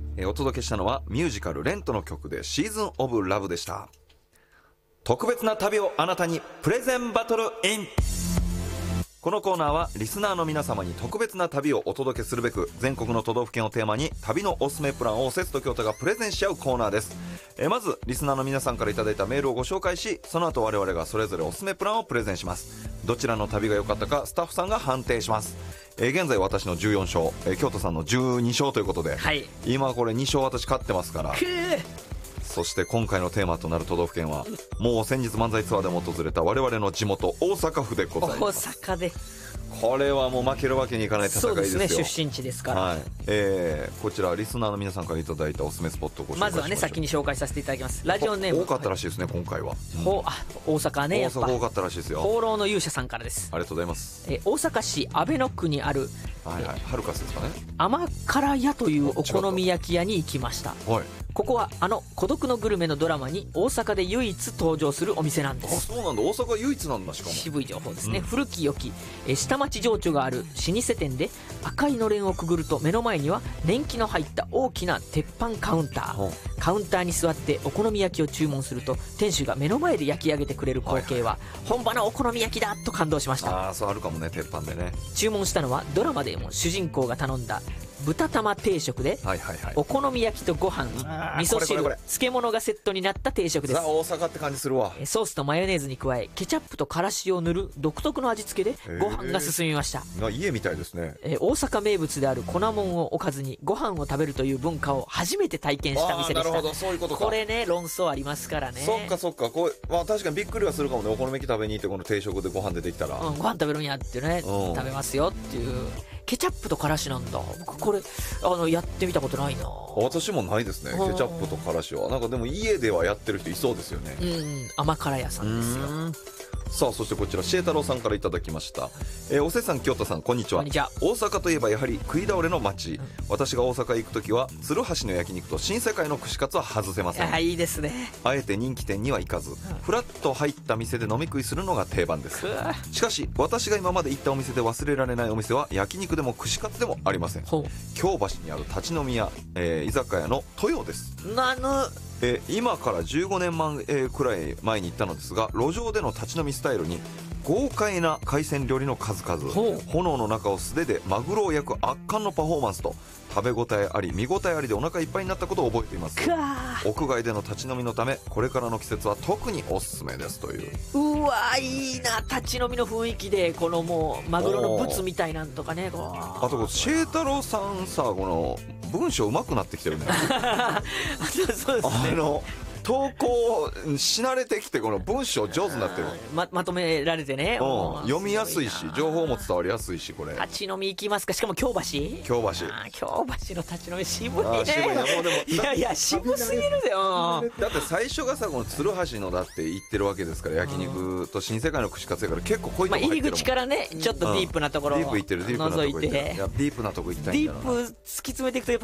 お届けしたのはミュージカルレントの曲でシーズンオブラブでした。特別な旅をあなたにプレゼンバトルイン。このコーナーはリスナーの皆様に特別な旅をお届けするべく全国の都道府県をテーマに旅のおすすめプランを節と京都がプレゼンし合うコーナーです。まずリスナーの皆さんからいただいたメールをご紹介し、その後我々がそれぞれおすすめプランをプレゼンします。どちらの旅が良かったかスタッフさんが判定します。現在私の14勝、京都さんの12勝ということで、 はい、 今これ2勝私勝ってますから。そして今回のテーマとなる都道府県はもう先日漫才ツアーでも訪れた我々の地元大阪府でございます。 大阪でこれはもう負けるわけにいかない戦いですよ。 そうですね、出身地ですから、 はい。こちらリスナーの皆さんからいただいたおすすめスポットをご紹介しましょう。 まずはね先に紹介させていただきます。ラジオネーム多かったらしいですね今回は、 大阪ね、やっぱ大阪多かったらしいですよ。 放浪の勇者さんからです。 ありがとうございます。 大阪市阿倍野区にある、 はいはい、ハルカスですかね。 甘辛屋というお好み焼き屋に行きました。 はい。 ここは孤独のグルメのドラマに大阪で唯一登場するお店なんであ、 す。 そうなんだ。大阪唯一なんだ。しかも渋い情報ですね、古き良き下町情緒がある老舗店で、赤いのれんをくぐると目の前には年季の入った大きな鉄板カウンター、カウンターに座ってお好み焼きを注文すると店主が目の前で焼き上げてくれる光景は、本場のお好み焼きだと感動しました。 ああ、そうあるかもね、鉄板でね。 注文したのはドラマでも主人公が頼んだ豚玉定食で、 はいはいはい、 お好み焼きとご飯、味噌汁、漬物がセットになった定食です。 大阪って感じするわ。 ソースとマヨネーズに加えケチャップとからしを塗る独特の味付けでご飯が進みました。 家みたいですね。 大阪名物である粉もんをおかずにご飯を食べるという文化を初めて体験した店でした。 なるほど、そういうことか。 これね、論争ありますからね。 そっかそっか。こう、確かにびっくりはするかもね。お好み焼き食べに行ってこの定食でご飯出てきたら、 ご飯食べるんやってね、食べますよっていう。ケチャップとからしなんだ。僕これやってみたことないな。 私もないですね、ケチャップとからしは。なんかでも家ではやってる人いそうですよね。 甘辛屋さんですよ。 さあ、そしてこちらシエ太郎さんからいただきました。おせさん、京都さん、こんにちは。 こんにちは。 大阪といえばやはり食い倒れの街、私が大阪へ行くときは鶴橋の焼肉と新世界の串カツは外せません。 いいですね。 あえて人気店には行かず、フラッと入った店で飲み食いするのが定番です。しかし私が今まで行ったお店で忘れられないお店は焼肉でも串カツでもありません。京橋にある立ち飲み屋、居酒屋の豊です。今から15年前、くらい前に行ったのですが、路上での立ち飲みスタイルに豪快な海鮮料理の数々、炎の中を素手でマグロを焼く圧巻のパフォーマンスと、食べ応えあり見応えありでお腹いっぱいになったことを覚えています。屋外での立ち飲みのためこれからの季節は特におすすめですという。 うわ、いいな、立ち飲みの雰囲気で、このもうマグロのブツみたいなんとかね。 あとシエ太郎さんさ、この文章上手くなってきてるね。 そうですね。 投稿し慣れてきて、この文章上手になってる。 まとめられてね、 読みやすいし情報も伝わりやすいし。これ立ち飲み行きますか。しかも京橋京橋の立ち飲み渋いね。 渋いな。もうでもいや渋すぎるよ。 だって最初がさ、この鶴橋のだって行ってるわけですから、焼肉と新世界の串カツやから結構濃いとこ入ってるもん。 入り口からね、ちょっとディープなところをディープ行ってる、ディープなとこ行ってる。 覗いて、 ディープなとこ行きたいんだろうな。 ディープ突き詰めていくとやっ